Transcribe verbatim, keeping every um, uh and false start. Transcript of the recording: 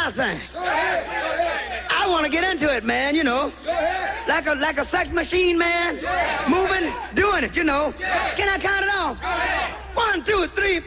my thing. I want to get into it, man, you know. Like a like a sex machine, man. Moving, doing it, you know. Can I count it off? One, two, three.